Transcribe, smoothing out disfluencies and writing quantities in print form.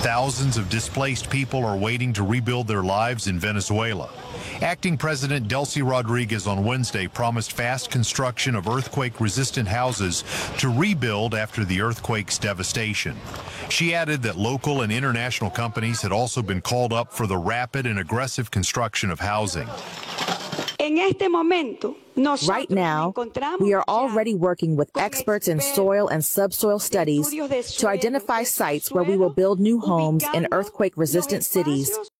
Thousands of displaced people are waiting to rebuild their lives in Venezuela. Acting President Delcy Rodriguez on Wednesday promised fast construction of earthquake-resistant houses to rebuild after the earthquake's devastation. She added that local and international companies had also been called up for the rapid and aggressive construction of housing. Right now, we are already working with experts in soil and subsoil studies to identify sites where we will build new homes in earthquake-resistant cities